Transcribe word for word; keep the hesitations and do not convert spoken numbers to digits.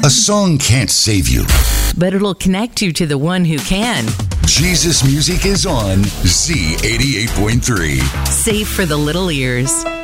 A song can't save you, but it'll connect you to the one who can. Jesus Music is on Z eighty-eight point three. Safe for the little ears.